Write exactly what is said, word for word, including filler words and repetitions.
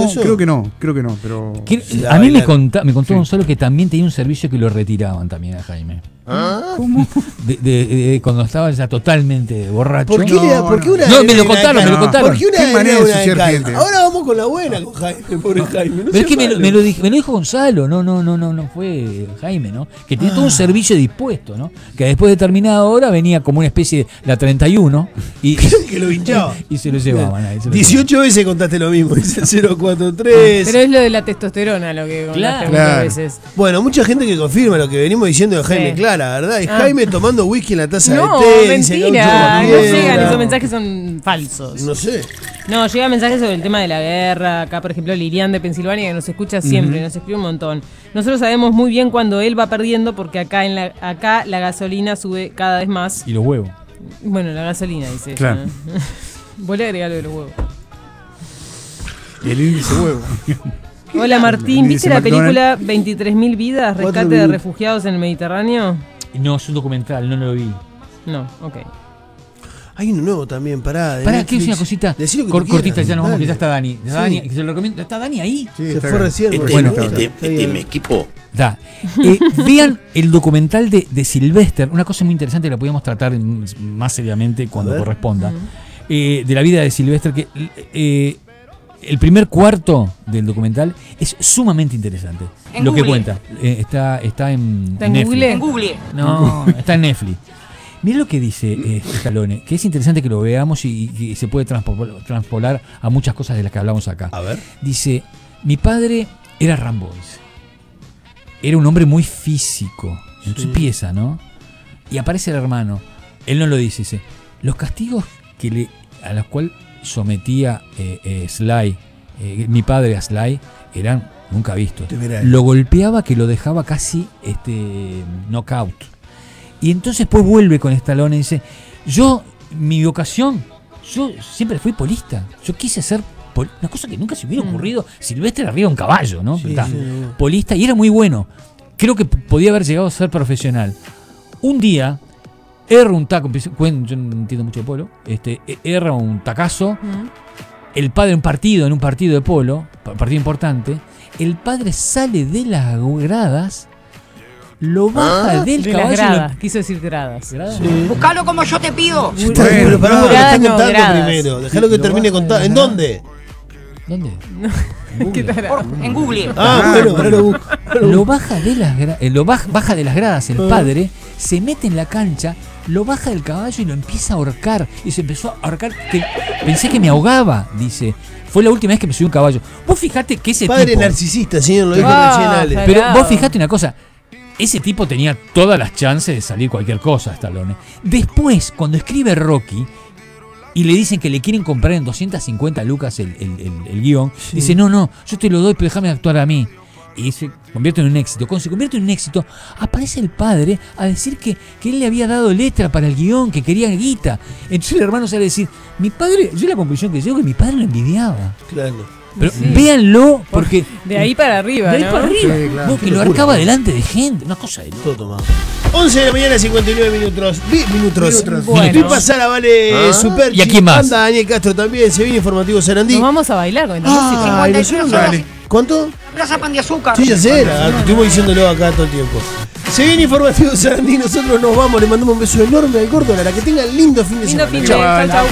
eso? Creo que no, creo que no, pero... Que, a mí me, conta, me contó sí. Gonzalo que también tenía un servicio que lo retiraban también a Jaime. ¿Ah? ¿Cómo? De, de, de, cuando estaba ya totalmente borracho. ¿Por qué, no, ¿por qué una no, me lo contaron, me lo contaron. ¿Por qué una ¿Qué manera de ensuciar gente? Ahora vamos con la buena con Jaime, pobre Jaime. No Pero es que me, me, lo dijo, me lo dijo Gonzalo, no, no, no, no, no fue Jaime, ¿no? Que tenía ah. todo un servicio dispuesto, ¿no? Que después de determinada hora venía como una especie de la treinta y uno y, que lo hinchaba. Y se lo llevaban ahí. Se lo dieciocho llevaban. veces contaste lo mismo, dice cero cuatro tres. Pero es lo de la testosterona lo que contaste claro, muchas claro. veces. Bueno, mucha gente que confirma lo que venimos diciendo de Jaime sí. Clara, ¿verdad? Es ah. Jaime tomando whisky en la taza no, de té. mentira, no llegan, esos mensajes son falsos. No sé. No, llegan mensajes sobre el tema de la guerra. Acá, por ejemplo, Lilian de Pensilvania, que nos escucha siempre, uh-huh. nos escribe un montón. Nosotros sabemos muy bien cuando él va perdiendo, porque acá en la, acá la gasolina sube cada vez más. Y los huevos. Bueno, la gasolina, dice claro. ella. Vos le agregás lo de los huevos. Y el índice huevo. Hola Martín, ¿viste la película veintitrés mil vidas, rescate de refugiados en el Mediterráneo? No, es un documental, no lo vi. No, ok. Hay uno nuevo también, pará. Pará, quiero decir una cosita cor, cortita, ya nos vamos, que ya está Dani. Ya sí. Dani se lo recomiendo. ¿Está Dani ahí? Sí, se fue recién. Este, bueno, este, este, este me equipo. Da. Eh, vean el documental de, de Sylvester, una cosa muy interesante que la podíamos tratar más seriamente cuando corresponda. Uh-huh. eh, de la vida de Sylvester, que eh, el primer cuarto del documental es sumamente interesante. En lo Google. Que cuenta. Eh, está, está en, ¿Está en Netflix. Google? En Google. No, está en Netflix. Mira lo que dice eh, Stallone, que es interesante que lo veamos y, y se puede transpolar, transpolar a muchas cosas de las que hablamos acá. A ver. Dice, mi padre era Rambo, dice. Era un hombre muy físico en sí. su pieza, ¿no? Y aparece el hermano. Él no lo dice, dice, los castigos que le, a los cuales sometía eh, eh, Sly, eh, mi padre a Sly, eran nunca vistos. Lo golpeaba que lo dejaba casi este knockout. Y entonces pues vuelve con Stallone y dice, yo, mi vocación, yo siempre fui polista, yo quise ser pol- una cosa que nunca se hubiera ocurrido, mm. Sylvester arriba de un caballo, ¿no? Sí, Está, sí. Polista, y era muy bueno, creo que p- podía haber llegado a ser profesional. Un día, erra un taco, yo no entiendo mucho de polo, este, erra un tacazo, mm. el padre en un partido, en un partido de polo, partido importante, el padre sale de las gradas, lo baja ah, del de caballo. Las gradas, lo... quiso decir gradas. ¿Gradas? Sí. Buscalo como yo te pido. Sí, está, bueno, pero pará, gradas, está no, contando gradas. primero. Déjalo que termine contando. ¿En dónde? ¿Dónde? No. ¿Qué tal? En Google. Ah, bueno, ahora lo busco. Lo baja de las gra- eh, lo baja, baja de las gradas el padre, se mete en la cancha, lo baja del caballo y lo empieza a ahorcar. Y se empezó a ahorcar, que pensé que me ahogaba, dice. Fue la última vez que me subí un caballo. Vos fijate que ese padre tipo... narcisista, señor, lo dijo Ah, recién Ale. Pero vos fijate una cosa. Ese tipo tenía todas las chances de salir cualquier cosa, Stallone. Después, cuando escribe Rocky y le dicen que le quieren comprar en doscientas cincuenta lucas el, el, el, el guión, sí. dice, no, no, yo te lo doy, pero déjame actuar a mí. Y se convierte en un éxito. Cuando se convierte en un éxito, aparece el padre a decir que, que él le había dado letra para el guión, que quería guita. Entonces el hermano sale a decir, mi padre, yo la conclusión que llego es que mi padre lo envidiaba. Claro. Pero sí. véanlo, porque... De ahí para arriba, De ahí ¿no? para arriba. Sí, claro. Vos, que lo arcaba delante de gente, una cosa de... Todo tomado. once de la mañana, cincuenta y nueve minutos. Vi, minutos. Minutos. Bueno. Y pasar a Vale ¿Ah? Super. ¿Y a quién más? Anda Daniel Castro también. Se viene informativo Sarandí. Nos vamos a bailar con esta Ah, música. y nosotros- Dale. ¿Cuánto? Plaza Pan de Azúcar. Sí, ya sé, la- estuvimos diciéndolo acá todo el tiempo. Se viene informativo Sarandí. Nosotros nos vamos. Le mandamos un beso enorme al gordo. A la que tengan lindo fin de Lindo semana. fin de Chau. chau, chau.